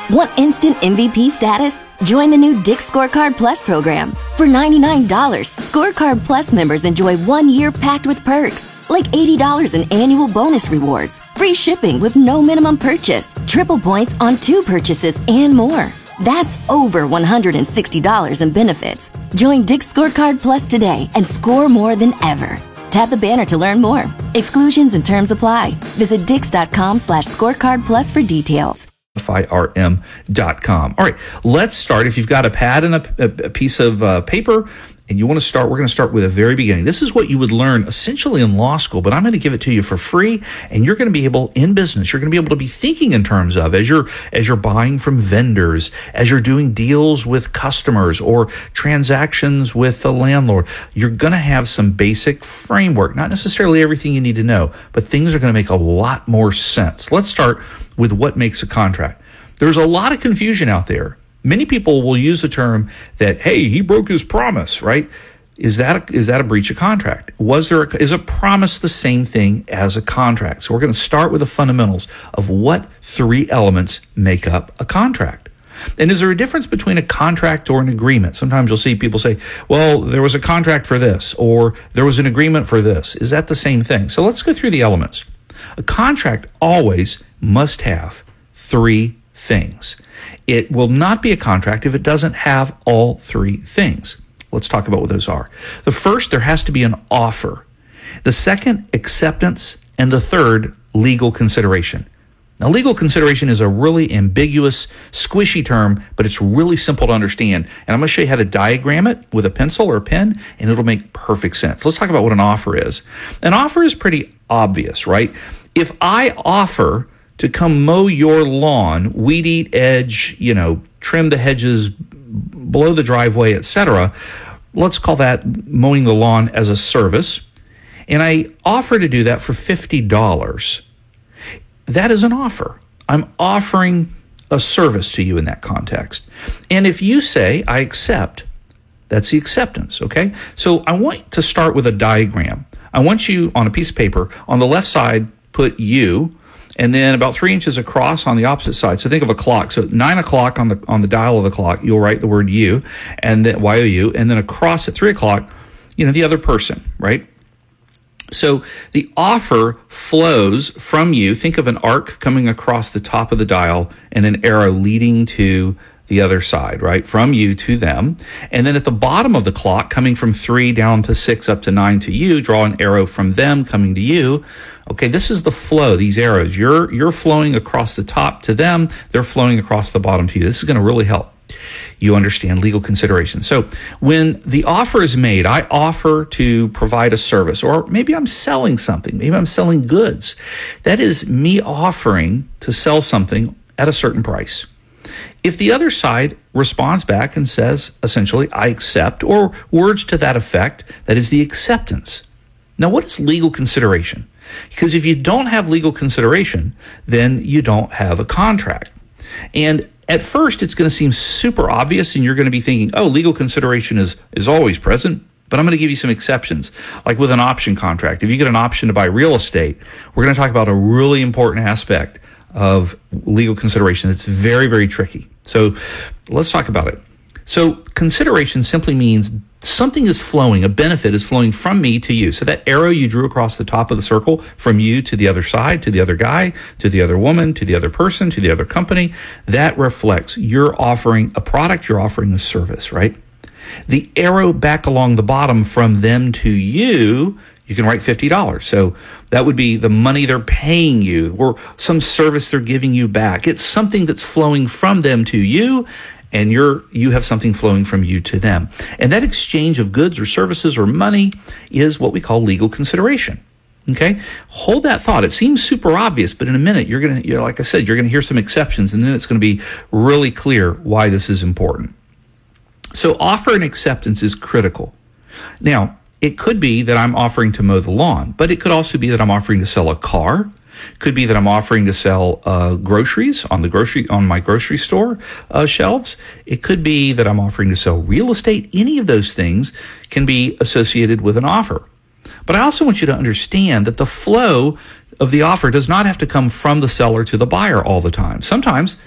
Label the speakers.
Speaker 1: Want instant MVP status? Join the new Dick's Scorecard Plus program. For $99, Scorecard Plus members enjoy 1 year packed with perks, like $80 in annual bonus rewards, free shipping with no minimum purchase, triple points on 2 purchases, and more. That's over $160 in benefits. Join Dick's Scorecard Plus today and score more than ever. Tap the banner to learn more. Exclusions and terms apply. Visit dix.com/scorecard plus for details.
Speaker 2: rm.com. All right, let's start. If you've got a pad and a piece of paper and you want to start, we're going to start with the very beginning. This is what you would learn essentially in law school, but I'm going to give it to you for free, and you're going to be able, in business, you're going to be able to be thinking in terms of, as you're buying from vendors, as you're doing deals with customers or transactions with the landlord, you're going to have some basic framework, not necessarily everything you need to know, but things are going to make a lot more sense. Let's start with what makes a contract. There's a lot of confusion out there. Many people will use the term that, hey, he broke his promise, right? Is that a breach of contract? Is a promise the same thing as a contract? So we're going to start with the fundamentals of what 3 elements make up a contract. And is there a difference between a contract or an agreement? Sometimes you'll see people say, well, there was a contract for this, or there was an agreement for this. Is that the same thing? So let's go through the elements. A contract always must have 3 things. It will not be a contract if it doesn't have all 3 things. Let's talk about what those are. The first, there has to be an offer. The second, acceptance. And the third, legal consideration. Now, legal consideration is a really ambiguous, squishy term, but it's really simple to understand. And I'm going to show you how to diagram it with a pencil or a pen, and it'll make perfect sense. Let's talk about what an offer is. An offer is pretty obvious, right? If I offer to come mow your lawn, weed eat edge, trim the hedges, blow the driveway, etc., let's call that mowing the lawn as a service, and I offer to do that for $50. That is an offer. I'm offering a service to you in that context. And if you say, I accept, that's the acceptance, okay? So I want to start with a diagram. I want you on a piece of paper, on the left side, put you, and then about 3 inches across on the opposite side. So think of a clock. So 9 o'clock on the dial of the clock, you'll write the word you, and then Y-O-U, and then across at 3 o'clock, the other person, right? So the offer flows from you. Think of an arc coming across the top of the dial and an arrow leading to the other side, right? From you to them. And then at the bottom of the clock, coming from 3 down to 6 up to 9 to you, draw an arrow from them coming to you. Okay, this is the flow, these arrows. You're flowing across the top to them. They're flowing across the bottom to you. This is going to really help you understand legal consideration. So when the offer is made, I offer to provide a service, or maybe I'm selling something. Maybe I'm selling goods. That is me offering to sell something at a certain price. If the other side responds back and says, essentially, I accept, or words to that effect, that is the acceptance. Now, what is legal consideration? Because if you don't have legal consideration, then you don't have a contract. And at first, it's going to seem super obvious, and you're going to be thinking, oh, legal consideration is always present. But I'm going to give you some exceptions, like with an option contract. If you get an option to buy real estate, we're going to talk about a really important aspect of legal consideration. It's very, very tricky. So let's talk about it. So consideration simply means something is flowing, a benefit is flowing from me to you. So that arrow you drew across the top of the circle, from you to the other side, to the other guy, to the other woman, to the other person, to the other company, that reflects you're offering a product, you're offering a service, right? The arrow back along the bottom from them to you, you can write $50. So that would be the money they're paying you, or some service they're giving you back. It's something that's flowing from them to you, and you have something flowing from you to them. And that exchange of goods or services or money is what we call legal consideration. Okay? Hold that thought. It seems super obvious, but in a minute, like I said, you're going to hear some exceptions, and then it's going to be really clear why this is important. So offer and acceptance is critical. Now, it could be that I'm offering to mow the lawn, but it could also be that I'm offering to sell a car. Could be that I'm offering to sell groceries on my grocery store shelves. It could be that I'm offering to sell real estate. Any of those things can be associated with an offer. But I also want you to understand that the flow of the offer does not have to come from the seller to the buyer all the time. Sometimes